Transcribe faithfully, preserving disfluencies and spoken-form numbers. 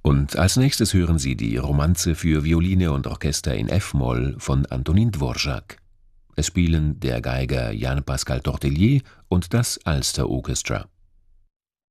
Und als nächstes hören Sie die Romanze für Violine und Orchester in f-Moll von Antonín Dvořák. Es spielen der Geiger Jan Pascal Tortelier und das Ulster Orchestra.